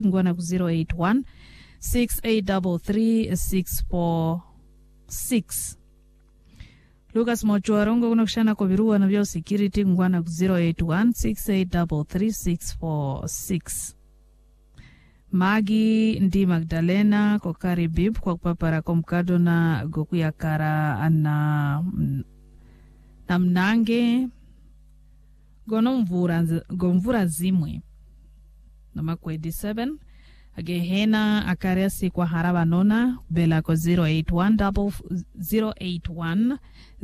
ngwana ku 081 6833 646. Lucas Mochwarongo kunokushana koviruwa na vya security ngwana ku 081 6833 646. Magi ndi Magdalena kokari bib kwa kupapara komkado na gokuyakara na mnange gomvura zimwe noma ku 87 agehena akariasi kwa haraba nona bela ko 081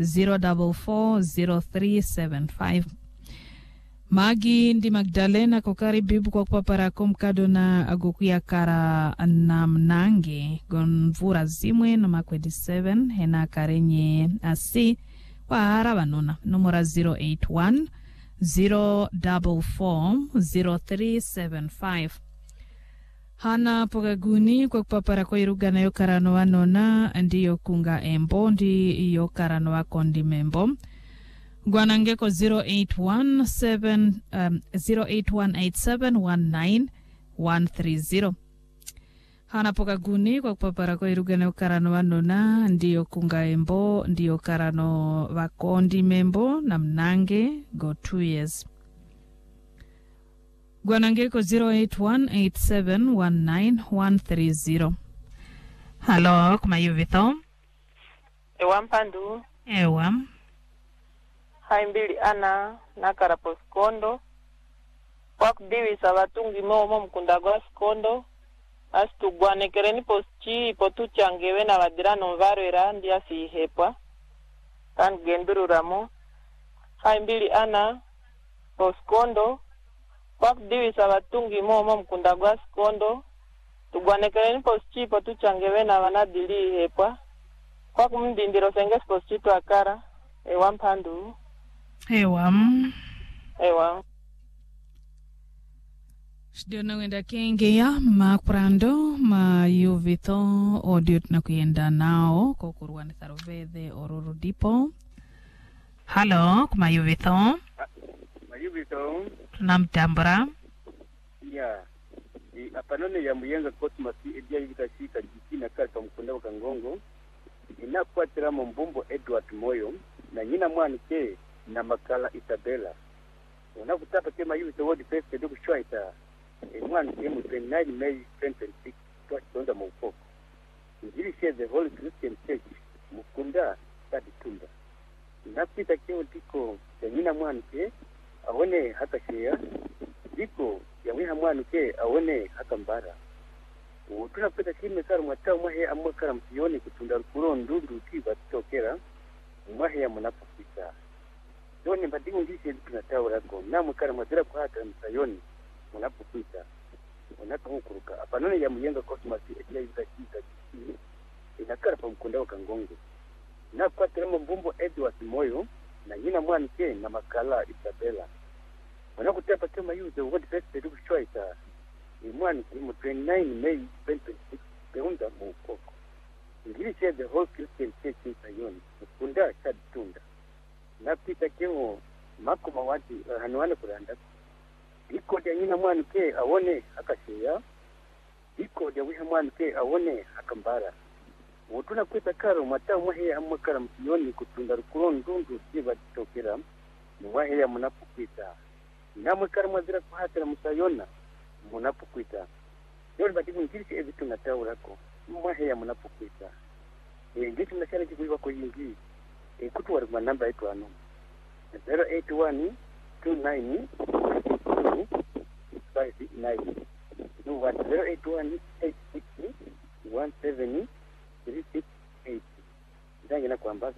0440375. Magi ndi Magdalena kokari bibu kwa kupapara komkado na agokuyakara na mnange gonvura zimwe noma ku 27 hena karenye asi kwa haraba nona nomora 081 0440375. Hana Pogaguni kwa kupapara kwa iruga na yokarano wa nona ndiyo kunga embo ndi yokarano wa kondi membo. Gwanangeko 0818719 Hana Pogaguni kwa kupapara kwa iruga na yokarano wa nona ndiyo kunga embo ndiyo karano wa kondi membo na mnange go 2 years. Gwanangeko 0818719 Hello, kuma yuvito? Ewa mpandu. Ewa. Haimbili ana nakara poskondo. Wakudiwi sabatungi momo mkunda gwa skondo. Astu gwanekereni poschi potu changewe na wadirano mvarwera ndia si hepwa. Kan genduru ramo. Haimbili ana poskondo. Wakudiwi sabatungi momo mkunda gwa skondo. Tugwanekereni poschi potu changewe na wanadili hepwa. Wakumndindiro senge poschi tu akara. Ewa mpandu. Ewa. Ewa. Shdiona wenda kenge ya makurando ma yuvito audio tunakuyenda nao kokurwa ni tharovethe ororo dipo. Hello, kuma yuvito? Mayuvito. Tunamtambura. Ya. Apanone ya muyenga kosmasi edia yikashika jikina kata mkunda wa Kangongo. Inakuatira mbumbo Edward Moyo na nyina mwanike na makala Isabella. Unakutapa kema yuvito wodi pesa kedu kushwaita. Mwana kemu 29 May 2026 kwa chonda mukoko. Njiri share the Holy Christian Church mukunda kadi tunda. Napita kemu tiko ya nyina mwanike awone haka shea. Diko ya mwiha mwanike awone haka mbara. Tunapita kime kara mwatao mwahe amwa kara msiyoni kutunda rukuro ndundu kiva tokera. Mwahe ya munapupita. Yoni mbadimu njisi tunatao rako. Na mwakara mwadira kwa hata msayoni. Unapopita unapokuruka apanone ya muyenga kosmasi edia yikashika inakara pa mkunda wa Kangongo na kwa teremo mbumbo Edward Moyo na nyina mwanike na makala Isabella unakutapa kama yuze wodi pesa kedu kushwaita mwanike mu 29 May 2026 beunda mukoko ngiri share the Whole Christian Church in Sayoni mkunda kadi tunda na pita kemo mako mawati hanuane kuranda iko dia nyina mwanike awone akasheya iko dia wiha mwanike awone akambara utuna kwita karo mata mwahe amakara msiyoni kutunda rukuro ndundu siba tokera mwahe ya munapukita namwe kara mwazira kuhatira musayona munapukita yoni batibu ngirisi evitu natawurako mwahe ya munapukita ngiti mnashana kikuiwa kwa yingi kutu wari kwa namba yetu ano 081 29 589 no 08186173668 ndangi na kwamba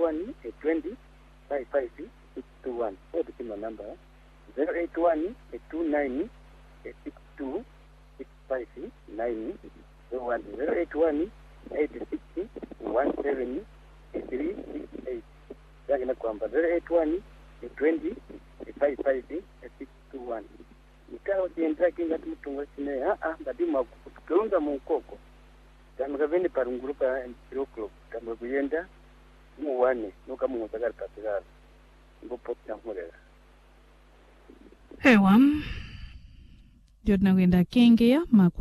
081205561 wote kima namba 081296265 08186173668 ndangi na kwamba 081205561 nikao tiendra kinga tumutunga sine badima kutunga mukoko tamaka vende parunguru pa 3 o'clock tamaka kuyenda muwane nuka mungotaka tapirara ngopo tamurera Ewa. jotna kwenda kenge ya